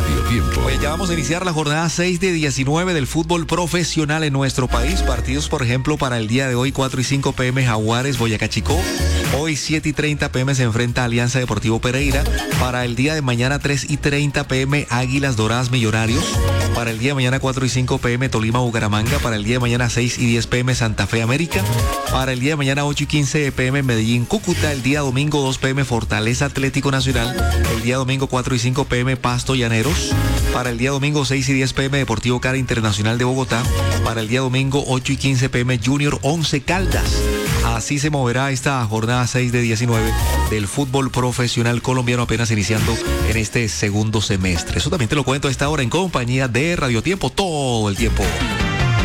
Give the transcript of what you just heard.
Radio Tiempo. Pues ya vamos a iniciar la jornada 6 de 19 del fútbol profesional en nuestro país. Partidos, por ejemplo, para el día de hoy, 4 y 5 p.m. Jaguares, Boyacá Chicó. Hoy 7 y 30 p.m. se enfrenta Alianza Deportivo Pereira. Para el día de mañana 3 y 30 p.m. Águilas Doradas Millonarios. Para el día de mañana 4 y 5 p.m. Tolima Bucaramanga. Para el día de mañana 6 y 10 p.m. Santa Fe América. Para el día de mañana 8 y 15 p.m. Medellín Cúcuta. El día domingo 2 p.m. Fortaleza Atlético Nacional. El día domingo 4 y 5 p.m. Pasto Llaneros. Para el día domingo 6 y 10 p.m. Deportivo Cali Internacional de Bogotá. Para el día domingo 8 y 15 p.m. Junior 11 Caldas. Así se moverá esta jornada 6 de 19 del fútbol profesional colombiano, apenas iniciando en este segundo semestre. Eso también te lo cuento a esta hora en compañía de Radio Tiempo, todo el tiempo.